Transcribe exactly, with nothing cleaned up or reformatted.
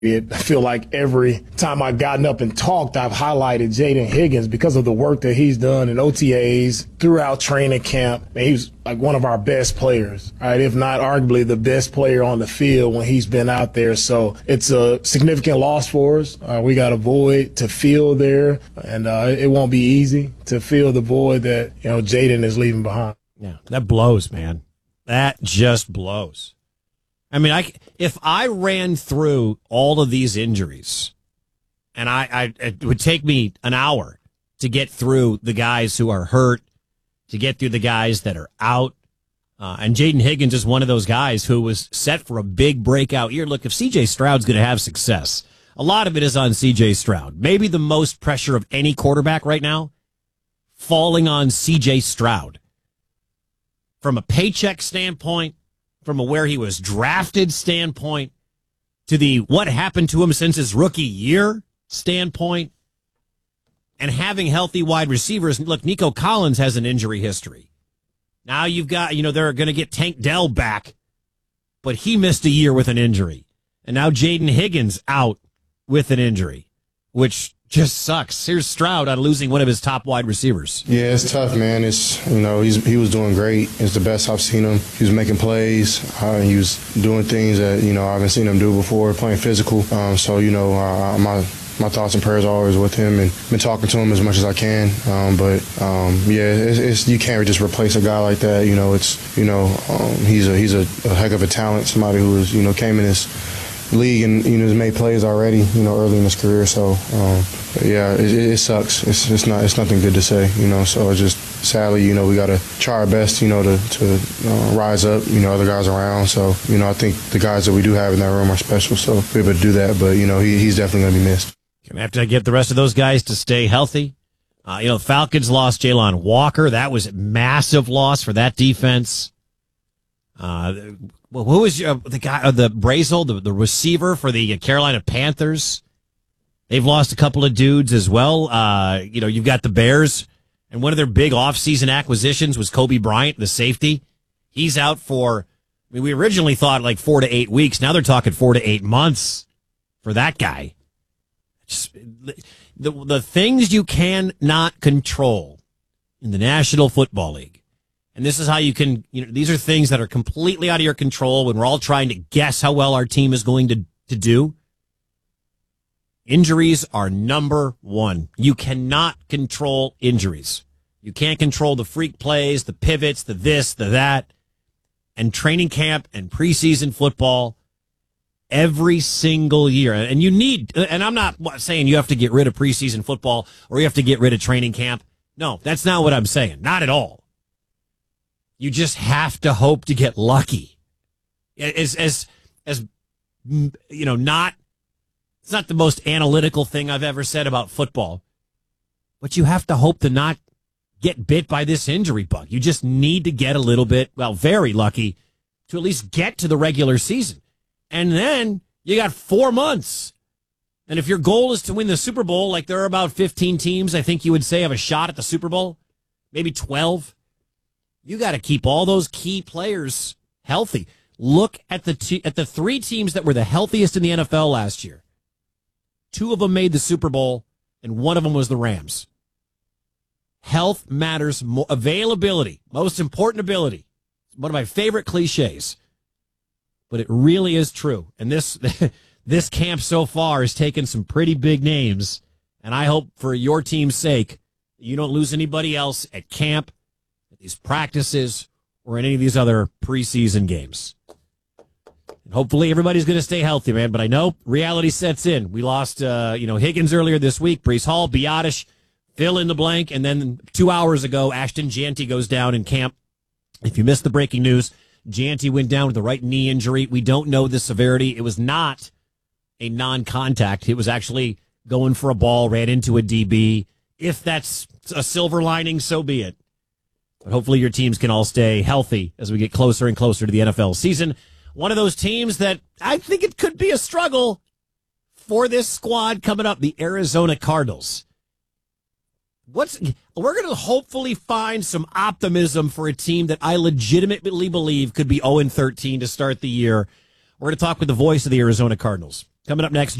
I feel like every time I've gotten up and talked, I've highlighted Jaden Higgins because of the work that he's done in O T As, throughout training camp. And he's like one of our best players, right? If not arguably the best player on the field when he's been out there. So it's a significant loss for us. Uh, we got a void to fill there, and uh, it won't be easy to fill the void that, you know, Jaden is leaving behind. Yeah, that blows, man. That just blows. I mean, I, if I ran through all of these injuries, and I, I it would take me an hour to get through the guys who are hurt, to get through the guys that are out, uh, and Jaden Higgins is one of those guys who was set for a big breakout year. Look, if C J Stroud's going to have success, a lot of it is on C J Stroud. Maybe the most pressure of any quarterback right now falling on C J Stroud. From a paycheck standpoint, from a where he was drafted standpoint, to the what happened to him since his rookie year standpoint, and having healthy wide receivers. Look, Nico Collins has an injury history. Now you've got, you know, they're going to get Tank Dell back, but he missed a year with an injury. And now Jaden Higgins out with an injury, which just sucks. Here's Stroud on losing one of his top wide receivers. Yeah, it's tough, man. It's, you know, he's he was doing great. It's the best I've seen him. He was making plays. Uh, he was doing things that, you know, I haven't seen him do before, playing physical. Um, so, you know, uh, my my thoughts and prayers are always with him, and been talking to him as much as I can. Um, but um, yeah, it's, it's, you can't just replace a guy like that. You know, it's you know um, he's a he's a, a heck of a talent. Somebody who is you know came in this league and you know has made plays already, you know, early in his career. So um, yeah, it, it sucks. It's it's not it's nothing good to say, you know. So it's just sadly, you know, we got to try our best, you know, to to uh, rise up. You know, other guys around. So you know, I think the guys that we do have in that room are special. So we're able to do that. But you know, he, he's definitely going to be missed. Gonna have to get the rest of those guys to stay healthy. Uh, you know, the Falcons lost Jalon Walker. That was a massive loss for that defense. Uh, well, who was uh, the guy, uh, the Brazel, the, the receiver for the Carolina Panthers? They've lost a couple of dudes as well. Uh, you know, you've got the Bears, and one of their big offseason acquisitions was Kobe Bryant, the safety. He's out for, I mean, we originally thought like four to eight weeks. Now they're talking four to eight months for that guy. Just, the, the things you cannot control in the National Football League. And this is how you can, you know, these are things that are completely out of your control when we're all trying to guess how well our team is going to, to do. Injuries are number one. You cannot control injuries. You can't control the freak plays, the pivots, the this, the that. And training camp and preseason football every single year. And you need, and I'm not saying you have to get rid of preseason football or you have to get rid of training camp. No, that's not what I'm saying. Not at all. You just have to hope to get lucky. As, as, as, you know, not, it's not the most analytical thing I've ever said about football, but you have to hope to not get bit by this injury bug. You just need to get a little bit, well, very lucky to at least get to the regular season. And then you got four months. And if your goal is to win the Super Bowl, like there are about fifteen teams, I think you would say have a shot at the Super Bowl, maybe twelve. You got to keep all those key players healthy. Look at the t- at the three teams that were the healthiest in the N F L last year. Two of them made the Super Bowl, and one of them was the Rams. Health matters more. Availability, most important ability. One of my favorite cliches. But it really is true. And this this camp so far has taken some pretty big names. And I hope for your team's sake, you don't lose anybody else at camp, at these practices, or in any of these other preseason games. And hopefully everybody's going to stay healthy, man. But I know reality sets in. We lost, uh, you know, Higgins earlier this week, Breece Hall, Biotish, fill in the blank. And then two hours ago, Ashton Jeanty goes down in camp. If you missed the breaking news, Jeanty went down with the right knee injury. We don't know the severity. It was not a non-contact. It was actually going for a ball, ran into a D B. If that's a silver lining, so be it. But hopefully your teams can all stay healthy as we get closer and closer to the N F L season. One of those teams that I think it could be a struggle for this squad coming up, the Arizona Cardinals. What's we're going to hopefully find some optimism for a team that I legitimately believe could be oh and thirteen to start the year. We're going to talk with the voice of the Arizona Cardinals. Coming up next,